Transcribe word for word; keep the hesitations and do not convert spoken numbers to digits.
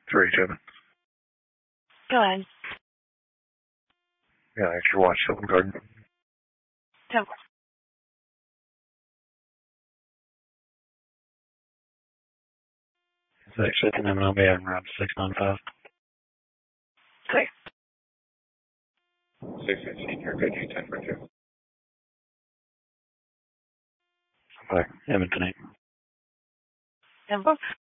three seven. Go ahead. Yeah, extra watch, Silver Garden. Ten four. Six and then I'll be having around six nine five. Clear. Six fifteen, you're good, you ten for two. Bye. Edmonton eight. Ten four.